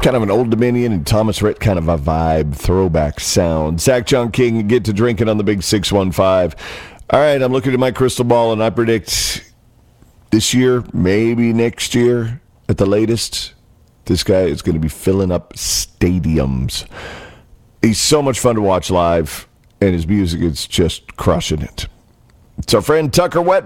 Kind of an Old Dominion and Thomas Rhett kind of a vibe, throwback sound. Zach John King, get to drinking on the Big 615. All right, I'm looking at my crystal ball, and I predict this year, maybe next year at the latest, this guy is going to be filling up stadiums. He's so much fun to watch live, and his music is just crushing it. It's our friend Tucker Wet.